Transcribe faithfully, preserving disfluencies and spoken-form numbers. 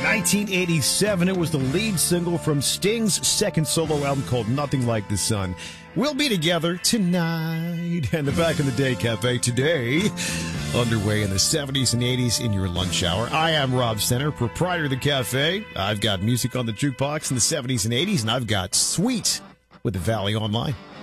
nineteen eighty-seven, it was the lead single from Sting's second solo album called Nothing Like the Sun. We'll be together tonight. And the Back in the Day Cafe today, underway in the seventies and eighties in your lunch hour. I am Rob Center, proprietor of the cafe. I've got music on the jukebox in the seventies and eighties, and I've got Sweet with the Valley Online.